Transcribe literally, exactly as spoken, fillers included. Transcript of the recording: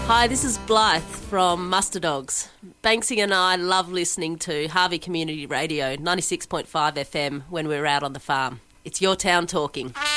Hi, this is Blythe from Muster Dogs. Banksy and I love listening to Harvey Community Radio, ninety-six point five F M, when we're out on the farm. It's your town talking.